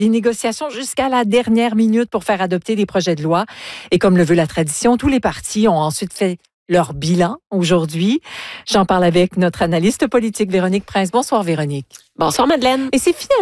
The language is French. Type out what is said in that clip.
des négociations jusqu'à la dernière minute pour faire adopter des projets de loi. Et comme le veut la tradition, tous les partis ont ensuite fait leur bilan aujourd'hui. J'en parle avec notre analyste politique, Véronique Prince. Bonsoir, Véronique. Bonsoir, Madeleine. Et c'est finalement